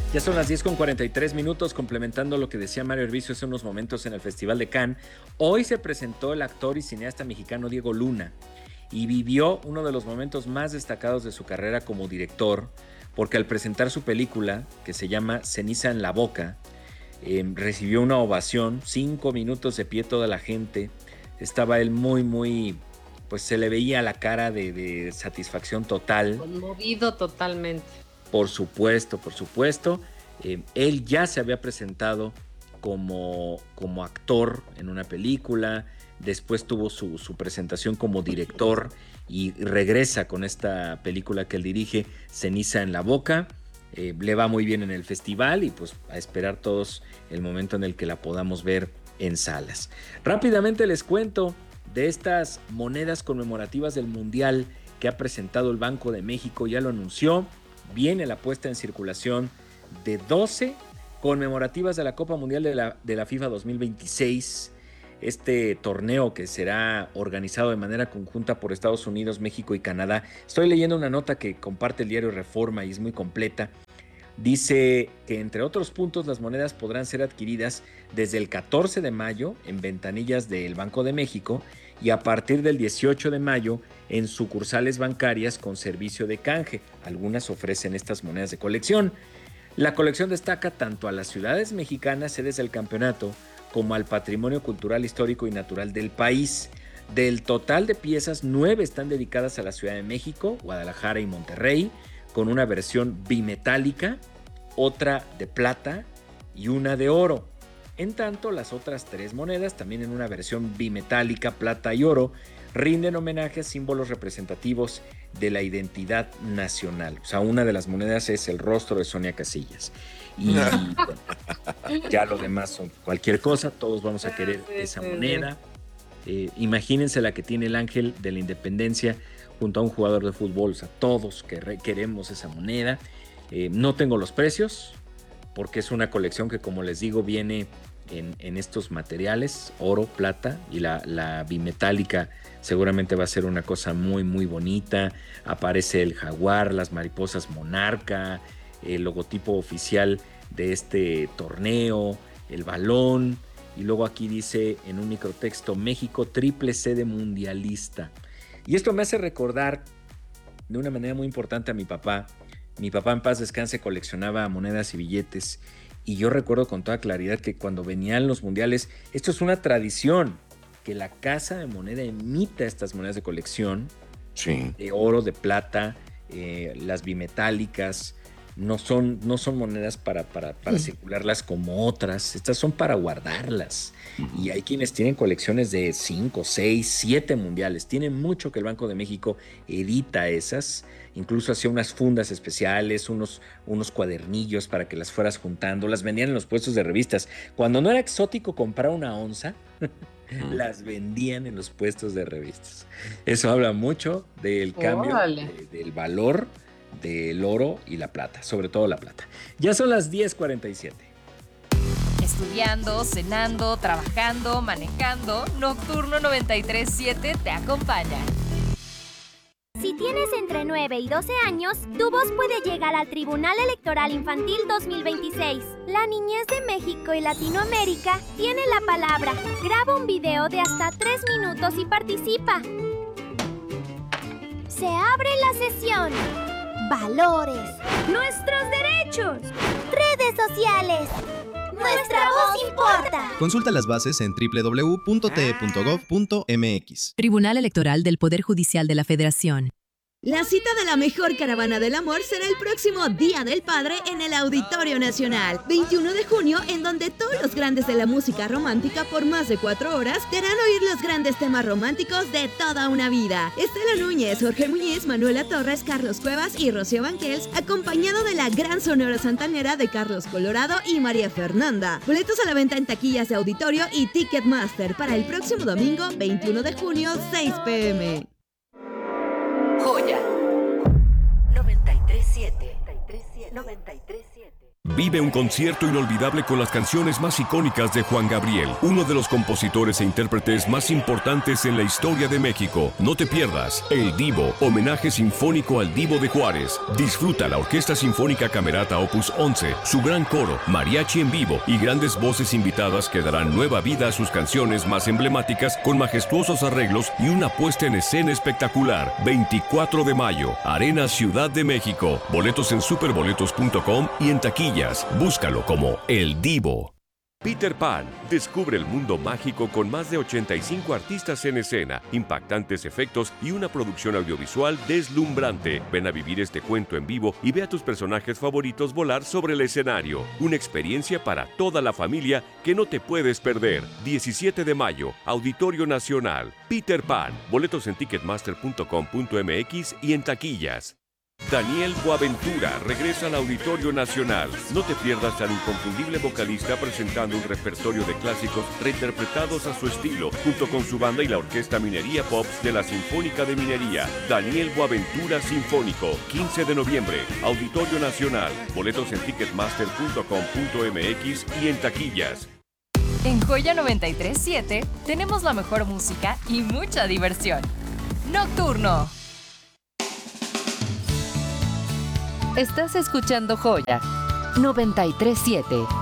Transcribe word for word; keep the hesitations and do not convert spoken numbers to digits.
Ya son las diez con cuarenta y tres minutos, complementando lo que decía Mario Hervicio hace unos momentos en el Festival de Cannes. Hoy se presentó el actor y cineasta mexicano Diego Luna y vivió uno de los momentos más destacados de su carrera como director, porque al presentar su película, que se llama Ceniza en la Boca, eh, recibió una ovación, cinco minutos de pie toda la gente. Estaba él muy, muy, pues se le veía la cara de, de satisfacción total. Conmovido totalmente. Por supuesto, por supuesto. Eh, él ya se había presentado como, como actor en una película, después tuvo su, su presentación como director y regresa con esta película que él dirige, Ceniza en la Boca. Eh, le va muy bien en el festival y pues a esperar todos el momento en el que la podamos ver en salas. Rápidamente les cuento de estas monedas conmemorativas del Mundial que ha presentado el Banco de México, ya lo anunció. Viene la puesta en circulación de doce conmemorativas de la Copa Mundial de la, de la FIFA dos mil veintiséis. Este torneo que será organizado de manera conjunta por Estados Unidos, México y Canadá. Estoy leyendo una nota que comparte el diario Reforma y es muy completa. Dice que entre otros puntos las monedas podrán ser adquiridas desde el catorce de mayo en ventanillas del Banco de México y a partir del dieciocho de mayo en sucursales bancarias con servicio de canje. Algunas ofrecen estas monedas de colección. La colección destaca tanto a las ciudades mexicanas, sedes del campeonato, como al patrimonio cultural, histórico y natural del país. Del total de piezas, nueve están dedicadas a la Ciudad de México, Guadalajara y Monterrey, con una versión bimetálica, otra de plata y una de oro. En tanto, las otras tres monedas, también en una versión bimetálica, plata y oro, rinden homenaje a símbolos representativos de la identidad nacional. O sea, una de las monedas es el rostro de Sonia Casillas. Y bueno, ya lo demás son cualquier cosa, todos vamos a querer esa moneda. Eh, imagínense la que tiene el ángel de la independencia junto a un jugador de fútbol. O sea, todos quer- queremos esa moneda. Eh, no tengo los precios, porque es una colección que, como les digo, viene en, en estos materiales, oro, plata, y la, la bimetálica seguramente va a ser una cosa muy, muy bonita. Aparece el jaguar, las mariposas monarca, el logotipo oficial de este torneo, el balón, y luego aquí dice en un microtexto, México triple sede mundialista. Y esto me hace recordar de una manera muy importante a mi papá. Mi papá, en paz descanse, coleccionaba monedas y billetes, y yo recuerdo con toda claridad que cuando venían los mundiales, esto es una tradición, que la casa de moneda emita estas monedas de colección, sí, de oro, de plata, eh, las bimetálicas. No son, no son monedas para, para, para mm. circularlas como otras. Estas son para guardarlas. Uh-huh. Y hay quienes tienen colecciones de cinco, seis, siete mundiales. Tiene mucho que el Banco de México edita esas. Incluso hacía unas fundas especiales, unos, unos cuadernillos para que las fueras juntando. Las vendían en los puestos de revistas. Cuando no era exótico comprar una onza, uh-huh. las vendían en los puestos de revistas. Eso habla mucho del cambio, de, del valor del oro y la plata, sobre todo la plata. Ya son las diez cuarenta y siete. Estudiando, cenando, trabajando, manejando, Nocturno noventa y tres punto siete te acompaña. Si tienes entre nueve y doce años, tu voz puede llegar al Tribunal Electoral Infantil dos mil veintiséis. La niñez de México y Latinoamérica tiene la palabra. Graba un video de hasta tres minutos y participa. Se abre la sesión. Valores. Nuestros derechos. Redes sociales. Nuestra voz importa. Consulta las bases en doble u doble u doble u punto t e punto gov punto m x. Tribunal Electoral del Poder Judicial de la Federación. La cita de la mejor caravana del amor será el próximo Día del Padre en el Auditorio Nacional, veintiuno de junio, en donde todos los grandes de la música romántica por más de cuatro horas te harán oír los grandes temas románticos de toda una vida. Estela Núñez, Jorge Muñiz, Manuela Torres, Carlos Cuevas y Rocío Banquels, acompañado de la gran sonora santanera de Carlos Colorado y María Fernanda. Boletos a la venta en taquillas de auditorio y Ticketmaster para el próximo domingo, veintiuno de junio, seis pe eme. Joya noventa y tres punto siete. noventa y tres punto siete. Vive un concierto inolvidable con las canciones más icónicas de Juan Gabriel, uno de los compositores e intérpretes más importantes en la historia de México. No te pierdas El Divo, homenaje sinfónico al Divo de Juárez. Disfruta la Orquesta Sinfónica Camerata Opus once, su gran coro, mariachi en vivo y grandes voces invitadas que darán nueva vida a sus canciones más emblemáticas con majestuosos arreglos y una puesta en escena espectacular. veinticuatro de mayo, Arena Ciudad de México. Boletos en superboletos punto com y en taquillas. Búscalo como El Divo. Peter Pan. Descubre el mundo mágico con más de ochenta y cinco artistas en escena, impactantes efectos y una producción audiovisual deslumbrante. Ven a vivir este cuento en vivo y ve a tus personajes favoritos volar sobre el escenario. Una experiencia para toda la familia que no te puedes perder. diecisiete de mayo, Auditorio Nacional. Peter Pan. Boletos en ticketmaster punto com punto m x y en taquillas. Daniel Boaventura regresa al Auditorio Nacional. No te pierdas al inconfundible vocalista presentando un repertorio de clásicos reinterpretados a su estilo, junto con su banda y la Orquesta Minería Pops de la Sinfónica de Minería. Daniel Boaventura Sinfónico, quince de noviembre, Auditorio Nacional. Boletos en ticketmaster punto com punto m x y en taquillas. En Joya noventa y tres punto siete tenemos la mejor música y mucha diversión. Nocturno. Estás escuchando Joya noventa y tres punto siete.